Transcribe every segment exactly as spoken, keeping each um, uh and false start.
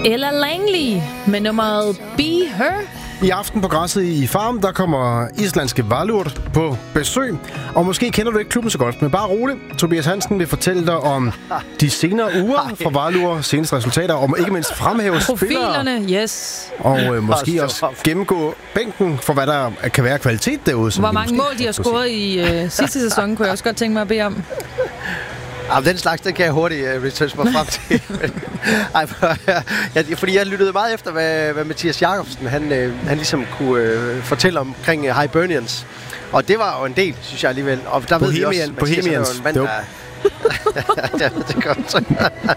Ella Langley med nummeret Be Her. I aften på græsset i Farm, der kommer islandske Valur på besøg. Og måske kender du ikke klubben så godt, men bare rolig. Tobias Hansen vil fortælle dig om de senere uger fra Valur, seneste resultater, og ikke mindst fremhæve profilerne, yes. Og øh, måske også gennemgå bænken for, hvad der kan være kvalitet derude. Hvor mange mål de har scoret i øh, sidste sæson, kunne jeg også godt tænke mig at bede om. Ja, den slags, den kan jeg hurtigt uh, researche mig frem til. Ej, for, ja, fordi jeg lyttede meget efter, hvad, hvad Mathias Jakobsen, han, øh, han ligesom kunne øh, fortælle omkring uh, Hibernians. Og det var jo en del, synes jeg alligevel. Og der Bohemian, ved vi også, Bohemians. Mathias er jo en mand, der... det er godt.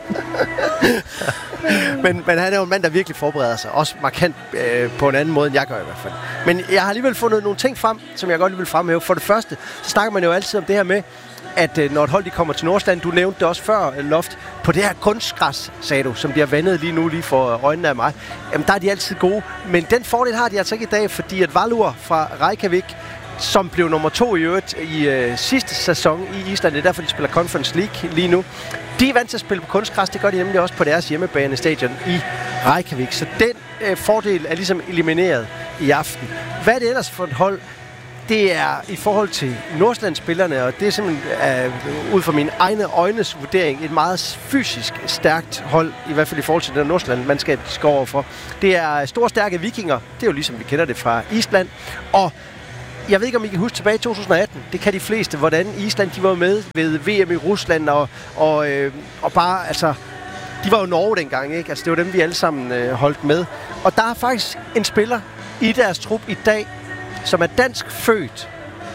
men, men han er jo en mand, der virkelig forbereder sig. Også markant øh, på en anden måde, end jeg gør i hvert fald. Men jeg har alligevel fundet nogle ting frem, som jeg godt lige vil fremhæve. For det første, så snakker man jo altid om det her med, at øh, når et hold de kommer til Nordsjælland, du nævnte det også før, Loft, på det her kunstgræs, sagde du, som de har vandet lige nu, lige for øjnene af mig, jamen der er de altid gode. Men den fordel har de altså ikke i dag, fordi at Valur fra Reykjavik, som blev nummer to i øvrigt i øh, sidste sæson i Island, det er derfor, de spiller Conference League lige nu, de er vant til at spille på kunstgræs, det gør de nemlig også på deres hjemmebanestadion i Reykjavik. Så den øh, fordel er ligesom elimineret i aften. Hvad er det ellers for et hold? Det er i forhold til Nordsjællandsspillerne, og det er simpelthen uh, ud fra mine egne øjnes vurdering et meget fysisk stærkt hold, i hvert fald i forhold til det Nordsjælland-mandskab, de skal overfor. Det er store, stærke vikinger, det er jo ligesom vi kender det fra Island, og jeg ved ikke, om I kan huske tilbage i to tusind atten, det kan de fleste, hvordan Island de var med ved V M i Rusland, og, og, øh, og bare, altså, de var jo Norge dengang, ikke? Altså, det var dem, vi alle sammen øh, holdt med. Og der er faktisk en spiller i deres trup i dag, som er dansk født,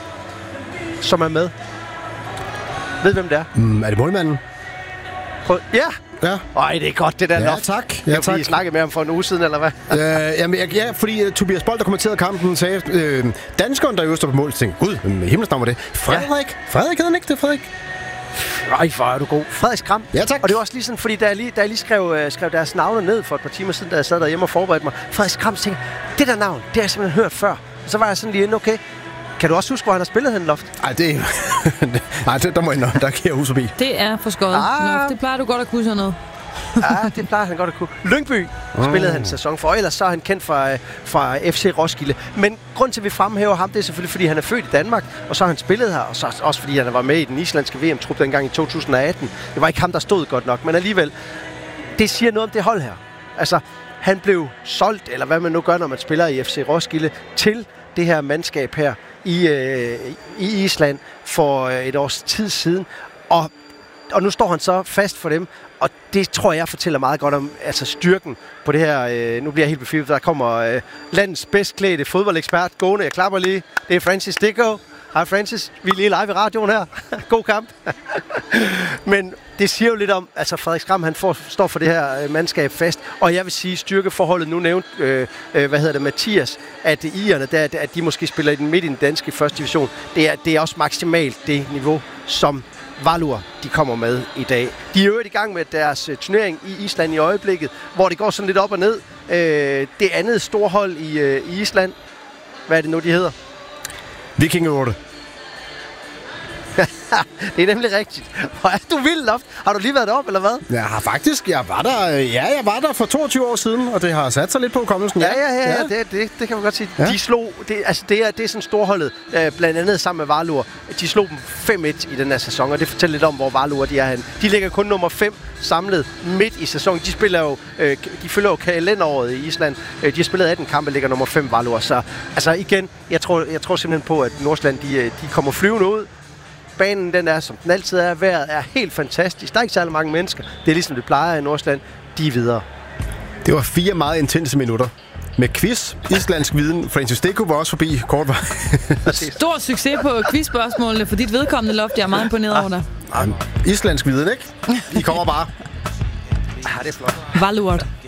som er med. Ved hvem det er? Mm, er det målmanden? Prøv. Ja! Ja. Ej, det er godt, det der ja, Loft. tak. Ja, tak. Fordi I snakkede med ham for en uge siden, eller hvad? øh, jamen, jeg, ja, fordi uh, Tobias Bold, der kommenterede kampen, sagde, øh, danskeren, der jo står på mål, tænkte, gud, himmelsnavn var det. Frederik? Ja. Frederik hedder han ikke det, Frederik? Ej, hvor er du god. Frederik Skram. Ja, tak. Og det var også lige sådan, fordi da jeg lige, da jeg lige skrev, øh, skrev deres navne ned for et par timer siden, da jeg sad derhjemme og forberedte mig, Frederik Skram tænkte, det der navn, det har jeg simpelthen hørt før. Og så var jeg sådan lige inde, okay, kan du også huske, hvor han har spillet hen, Loft? Nej, det Nej, det, der må jeg nok, der kan jeg huske forbi. Det er for skøjet. Ah. Det plejer du godt at kunne sådan noget. Ja, det plejer han godt at kunne. Lyngby spillede han sæson for, og ellers så er han kendt fra, fra F C Roskilde. Men grund til, at vi fremhæver ham, det er selvfølgelig, fordi han er født i Danmark, og så har han spillet her, og så også fordi han var med i den islandske V M-trup dengang i to tusind atten. Det var ikke ham, der stod godt nok, men alligevel, det siger noget om det hold her. Altså, han blev solgt, eller hvad man nu gør, når man spiller i F C Roskilde, til det her mandskab her i, øh, i Island for et års tid siden. Og, og nu står han så fast for dem, og det tror jeg fortæller meget godt om altså styrken på det her. Øh, nu bliver jeg helt befivet, der kommer øh, landets bedst klædte fodboldekspert gående. Jeg klapper lige. Det er Francis Dicko. Hej Francis, vi er lige live i radioen her. God kamp. Men det siger jo lidt om, altså Frederik Skram, han får, står for det her øh, mandskab fast. Og jeg vil sige, styrkeforholdet, nu nævnt, øh, øh, hvad hedder det, Mathias, at irerne, der, at de måske spiller i den midt i den danske første division, det er, det er også maksimalt det niveau, som Valur, de kommer med i dag. De er jo i gang med deres uh, turnering i Island i øjeblikket, hvor det går sådan lidt op og ned. Øh, det andet storhold i, uh, i Island, hvad er det nu, de hedder? Vikingeurte. Det er nemlig rigtigt. Hvor er du vild, Loft? Har du lige været deroppe, eller hvad? Jeg har faktisk, jeg var der, ja, jeg var der for toogtyve år siden, og det har sat sig lidt på kommelsen. Ja, ja, ja, ja. Det, det, det kan man godt sige. Ja. De slog, det, altså det er, det er sådan storholdet, øh, blandt andet sammen med Valur. De slog dem fem et i den her sæson, og det fortæller lidt om, hvor Valur de er henne. De ligger kun nummer fem samlet midt i sæsonen. De spiller jo, øh, de følger jo kalenderåret i Island. Øh, de har spillet atten kampe, ligger nummer fem Valur. Så altså igen, jeg tror, jeg tror simpelthen på, at Nordsjælland, de, de kommer flyvende ud. Banen, den er, som den altid er, vejret er helt fantastisk. Der er ikke særlig mange mennesker. Det er ligesom det plejer i Nordsjælland. De er videre. Det var fire meget intense minutter. Med quiz, islandsk viden. Francis Dicko var også forbi kort vej. Stor succes på quizspørgsmålene for dit vedkommende, Loft. Jeg er meget imponeret over dig. Islandsk viden, ikke? I kommer bare. Ja, det er flot. Valur.